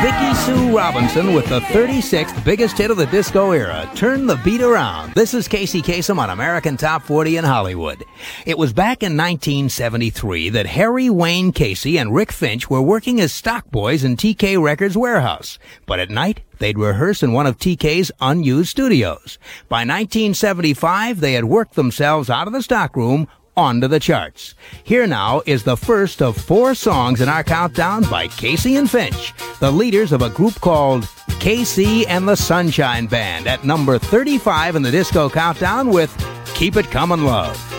Vicki Sue Robinson with the 36th biggest hit of the disco era, Turn the Beat Around. This is Casey Kasem on American Top 40 in Hollywood. It was back in 1973 that Harry Wayne Casey and Rick Finch were working as stock boys in TK Records warehouse. But at night, they'd rehearse in one of TK's unused studios. By 1975, they had worked themselves out of the stockroom onto the charts. Here now is the first of 4 songs in our countdown by Casey and Finch, the leaders of a group called KC and the Sunshine Band, at number 35 in the disco countdown with Keep It Comin' Love.